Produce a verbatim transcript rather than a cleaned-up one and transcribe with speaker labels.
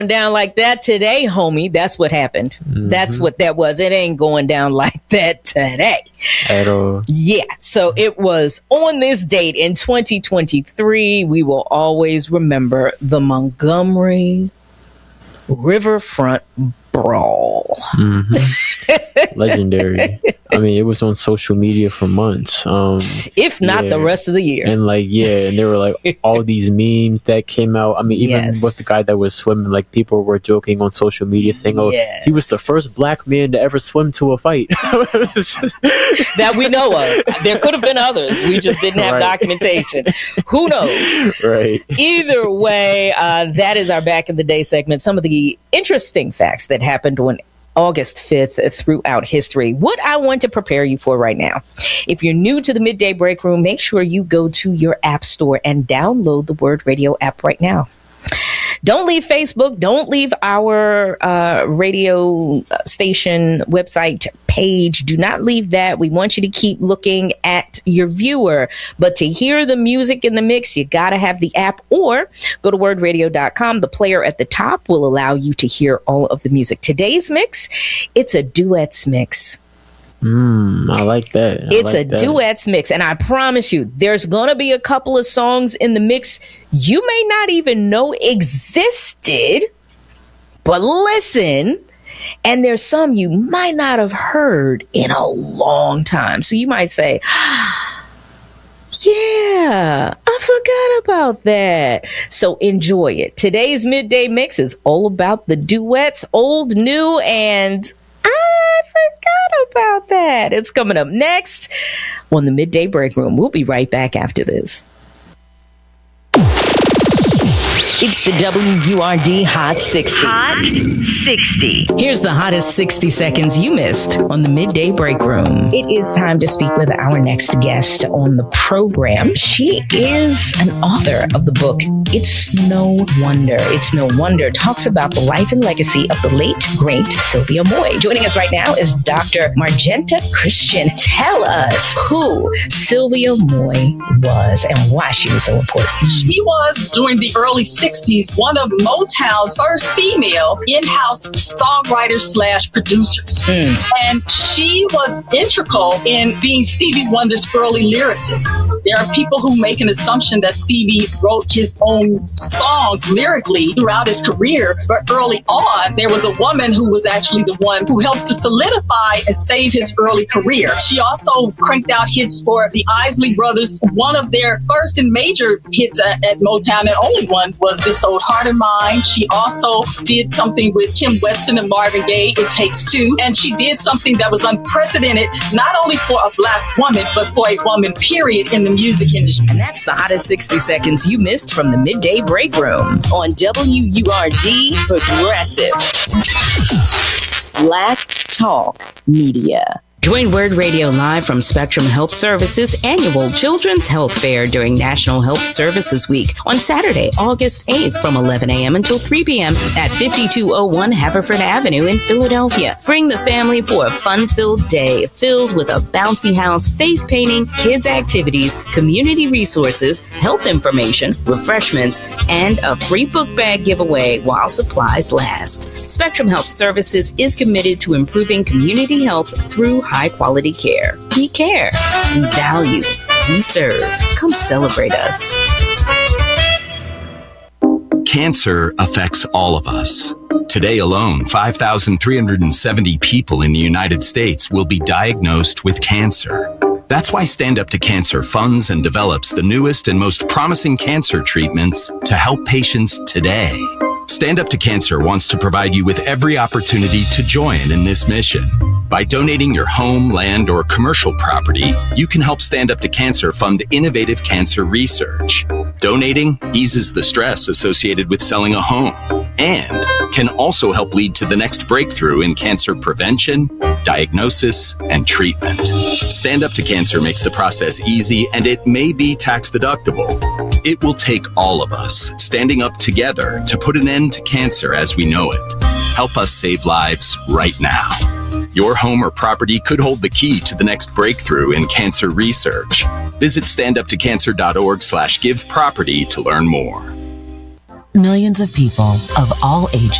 Speaker 1: down like that today, homie. That's what happened. Mm-hmm. That's what that was. It ain't going down like that today
Speaker 2: at all.
Speaker 1: Yeah. So it was on this date in twenty twenty-three. We will always remember the Montgomery Riverfront Brawl.
Speaker 2: Mm-hmm. Legendary. I mean, it was on social media for months. Um,
Speaker 1: if not
Speaker 2: yeah.
Speaker 1: the rest of the year.
Speaker 2: And like, yeah, and there were like all these memes that came out. I mean, even
Speaker 1: yes.
Speaker 2: with the guy that was swimming, like people were joking on social media saying, oh, yes. he was the first black man to ever swim to a fight.
Speaker 1: That we know of. There could have been others. We just didn't have right. documentation. Who knows?
Speaker 2: Right.
Speaker 1: Either way, uh, that is our Back in the Day segment. Some of the interesting facts that happened on August fifth throughout history. What I want to prepare you for right now. If you're new to the Midday Break Room, make sure you go to your app store and download the Word Radio app right now. Don't leave Facebook. Don't leave our uh, radio station website page. Do not leave that. We want you to keep looking at your viewer. But to hear the music in the mix, you got to have the app, or go to word radio dot com. The player at the top will allow you to hear all of the music. Today's mix, it's a duets mix.
Speaker 2: Mm, I like that. I
Speaker 1: it's
Speaker 2: like
Speaker 1: a
Speaker 2: that.
Speaker 1: duets mix. And I promise you, there's going to be a couple of songs in the mix you may not even know existed. But listen, and there's some you might not have heard in a long time. So you might say, yeah, I forgot about that. So enjoy it. Today's Midday Mix is all about the duets, old, new, and I forgot about that. It's coming up next on the Midday Break Room. We'll be right back after this. It's the W U R D Hot sixty.
Speaker 3: Hot sixty.
Speaker 1: Here's the hottest sixty seconds you missed on the Midday Break Room. It is time to speak with our next guest on the program. She is an author of the book It's No Wonder. It's No Wonder talks about the life and legacy of the late, great Sylvia Moy. Joining us right now is Doctor Margenta Christian. Tell us who Sylvia Moy was and why she was so important.
Speaker 4: She was, during the early sixties, one of Motown's first female in-house songwriters slash producers. Mm. And she was integral in being Stevie Wonder's early lyricist. There are people who make an assumption that Stevie wrote his own songs lyrically throughout his career, but early on, there was a woman who was actually the one who helped to solidify and save his early career. She also cranked out hits for the Isley Brothers. One of their first and major hits at, at Motown, and only one, was This Old Heart of Mine. She also did something with Kim Weston and Marvin Gaye, It Takes Two. And she did something that was unprecedented, not only for a black woman, but for a woman, period, in the music industry.
Speaker 1: And that's the hottest sixty seconds you missed from the Midday Break Room on W U R D Progressive Black Talk Media. Join Word Radio live from Spectrum Health Services annual Children's Health Fair during National Health Services Week on Saturday, August eighth from eleven a.m. until three p.m. at fifty-two oh one Haverford Avenue in Philadelphia. Bring the family for a fun-filled day filled with a bouncy house, face painting, kids activities, community resources, health information, refreshments, and a free book bag giveaway while supplies last. Spectrum Health Services is committed to improving community health through high-quality care. We care. We value. We serve. Come celebrate us.
Speaker 5: Cancer affects all of us. Today alone, five thousand three hundred seventy people in the United States will be diagnosed with cancer. That's why Stand Up to Cancer funds and develops the newest and most promising cancer treatments to help patients today. Stand Up to Cancer wants to provide you with every opportunity to join in this mission. By donating your home, land, or commercial property, you can help Stand Up to Cancer fund innovative cancer research. Donating eases the stress associated with selling a home and can also help lead to the next breakthrough in cancer prevention, diagnosis, and treatment. Stand Up to Cancer makes the process easy, and it may be tax deductible. It will take all of us standing up together to put an end to cancer as we know it. Help us save lives right now. Your home or property could hold the key to the next breakthrough in cancer research. Visit standuptocancer.org slash give property to learn more.
Speaker 6: Millions of people of all ages